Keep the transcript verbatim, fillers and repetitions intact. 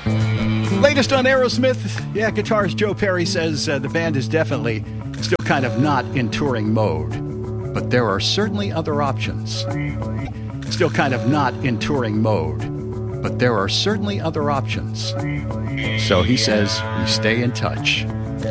Latest on Aerosmith. Yeah, guitarist Joe Perry says uh, the band is definitely still kind of not in touring mode, but there are certainly other options. Still kind of not in touring mode, but there are certainly other options. So he says we stay in touch.